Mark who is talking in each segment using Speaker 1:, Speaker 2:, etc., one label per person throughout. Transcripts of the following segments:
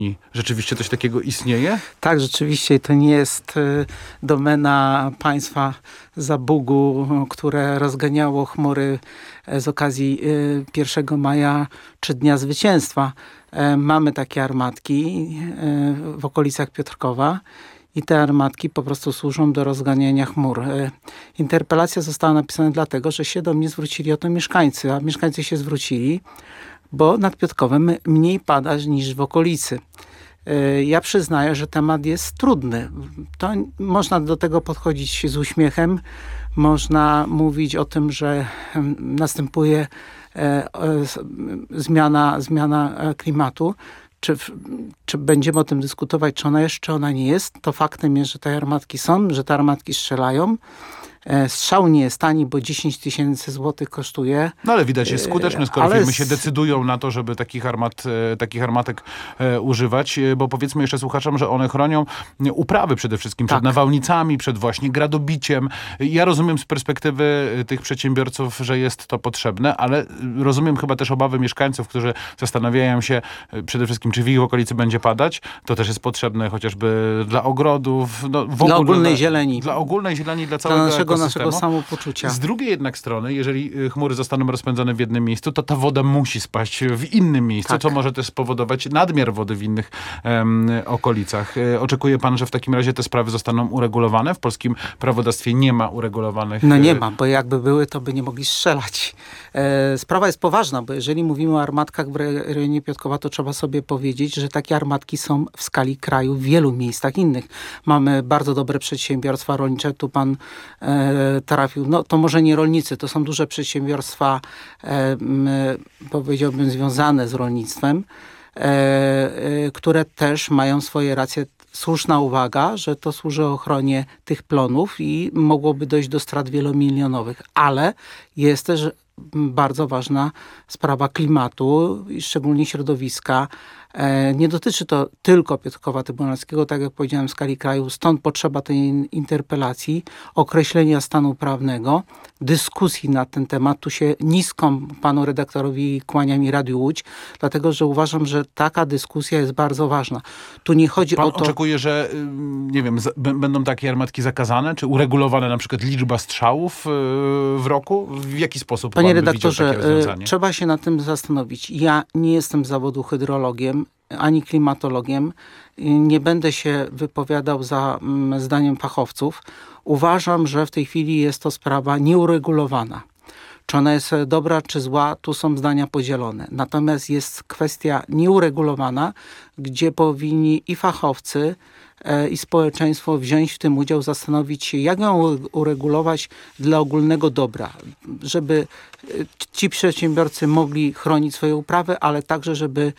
Speaker 1: Rzeczywiście coś takiego istnieje?
Speaker 2: Tak, rzeczywiście to nie jest domena państwa Zabugu, które rozganiało chmury z okazji 1 maja czy Dnia Zwycięstwa. Mamy takie armatki w okolicach Piotrkowa i te armatki po prostu służą do rozganiania chmur. Interpelacja została napisana dlatego, że się do mnie zwrócili o to mieszkańcy, a mieszkańcy się zwrócili, bo nad Piotrkowem mniej pada niż w okolicy. Ja przyznaję, że temat jest trudny. To można do tego podchodzić z uśmiechem. Można mówić o tym, że następuje zmiana klimatu. Czy będziemy o tym dyskutować, czy ona jest, czy ona nie jest. To faktem jest, że te armatki są, że te armatki strzelają. Strzał nie jest tani, bo 10 000 złotych kosztuje.
Speaker 1: No ale widać, jest skuteczny, skoro firmy się decydują na to, żeby takich armatek używać, bo powiedzmy jeszcze słuchaczom, że one chronią uprawy przede wszystkim przed nawałnicami, przed właśnie gradobiciem. Ja rozumiem z perspektywy tych przedsiębiorców, że jest to potrzebne, ale rozumiem chyba też obawy mieszkańców, którzy zastanawiają się przede wszystkim, czy w ich okolicy będzie padać. To też jest potrzebne chociażby dla ogrodów, no, w ogóle,
Speaker 2: dla ogólnej zieleni.
Speaker 1: Dla ogólnej zieleni, dla całego
Speaker 2: naszego samopoczucia.
Speaker 1: Z drugiej jednak strony, jeżeli chmury zostaną rozpędzone w jednym miejscu, to ta woda musi spaść w innym miejscu, co może też spowodować nadmiar wody w innych okolicach. Oczekuje pan, że w takim razie te sprawy zostaną uregulowane? W polskim prawodawstwie nie ma uregulowanych...
Speaker 2: No nie ma, bo jakby były, to by nie mogli strzelać. Sprawa jest poważna, bo jeżeli mówimy o armatkach w rejonie Piotrkowa, to trzeba sobie powiedzieć, że takie armatki są w skali kraju w wielu miejscach innych. Mamy bardzo dobre przedsiębiorstwa rolnicze, tu pan trafił, no to może nie rolnicy, to są duże przedsiębiorstwa, powiedziałbym, związane z rolnictwem, które też mają swoje racje. Słuszna uwaga, że to służy ochronie tych plonów i mogłoby dojść do strat wielomilionowych, ale jest też bardzo ważna sprawa klimatu i szczególnie środowiska. Nie dotyczy to tylko Piotrkowa Trybunalskiego, tak jak powiedziałem, w skali kraju. Stąd potrzeba tej interpelacji, określenia stanu prawnego, dyskusji na ten temat. Tu się nisko panu redaktorowi kłaniam i Radiu Łódź, dlatego że uważam, że taka dyskusja jest bardzo ważna. Tu nie chodzi
Speaker 1: pan
Speaker 2: o to...
Speaker 1: oczekuje, że nie wiem, będą takie armatki zakazane, czy uregulowane na przykład liczba strzałów w roku? W jaki sposób
Speaker 2: Panie
Speaker 1: pan by
Speaker 2: redaktorze,
Speaker 1: widział takie rozwiązanie?
Speaker 2: trzeba się nad tym zastanowić. Ja nie jestem z zawodu hydrologiem, ani klimatologiem. Nie będę się wypowiadał za zdaniem fachowców. Uważam, że w tej chwili jest to sprawa nieuregulowana. Czy ona jest dobra, czy zła, tu są zdania podzielone. Natomiast jest kwestia nieuregulowana, gdzie powinni i fachowcy, i społeczeństwo wziąć w tym udział, zastanowić się, jak ją uregulować dla ogólnego dobra, żeby ci przedsiębiorcy mogli chronić swoje uprawy, ale także, żeby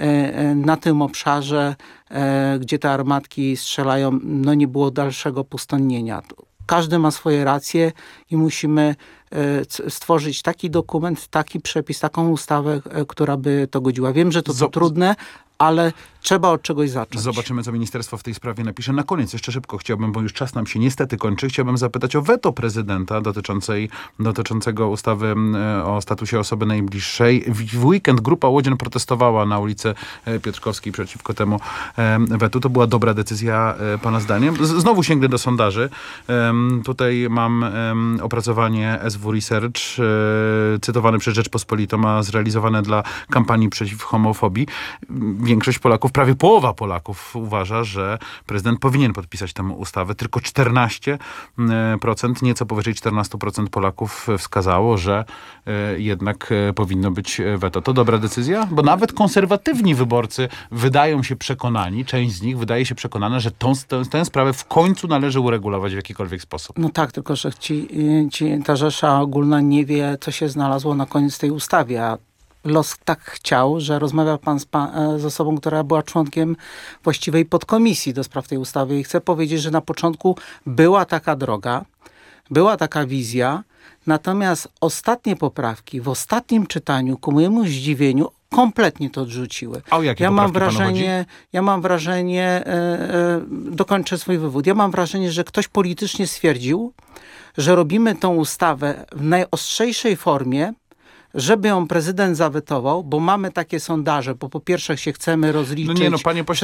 Speaker 2: na tym obszarze, gdzie te armatki strzelają, no nie było dalszego pustynnienia. Każdy ma swoje racje i musimy stworzyć taki dokument, taki przepis, taką ustawę, która by to godziła. Wiem, że to trudne, ale trzeba od czegoś zacząć.
Speaker 1: Zobaczymy, co ministerstwo w tej sprawie napisze. Na koniec jeszcze szybko chciałbym, bo już czas nam się niestety kończy, chciałbym zapytać o weto prezydenta dotyczącego ustawy o statusie osoby najbliższej. W weekend grupa łodzian protestowała na ulicy Piotrkowskiej przeciwko temu wetu. To była dobra decyzja pana zdaniem? Znowu sięgnę do sondaży. Tutaj mam opracowanie SW Research, cytowane przez Rzeczpospolitą, a zrealizowane dla kampanii przeciw homofobii. Większość Polaków, prawie połowa Polaków uważa, że prezydent powinien podpisać tę ustawę. Tylko 14%, nieco powyżej 14% Polaków wskazało, że jednak powinno być weto. To dobra decyzja? Bo nawet konserwatywni wyborcy wydają się przekonani, część z nich wydaje się przekonana, że tę sprawę w końcu należy uregulować w jakikolwiek sposób.
Speaker 2: No tak, tylko że ta rzesza ogólna nie wie, co się znalazło na koniec tej ustawy, a los tak chciał, że rozmawiał pan z osobą, która była członkiem właściwej podkomisji do spraw tej ustawy i chcę powiedzieć, że na początku była taka droga, była taka wizja, natomiast ostatnie poprawki w ostatnim czytaniu, ku mojemu zdziwieniu, kompletnie to odrzuciły.
Speaker 1: A o jakie poprawki panu chodzi?
Speaker 2: Ja mam wrażenie, dokończę swój wywód, ja mam wrażenie, że ktoś politycznie stwierdził, że robimy tą ustawę w najostrzejszej formie, żeby ją prezydent zawetował, bo mamy takie sondaże, bo po pierwsze się chcemy
Speaker 1: No
Speaker 2: rozliczyć
Speaker 1: nie, no panie pośle,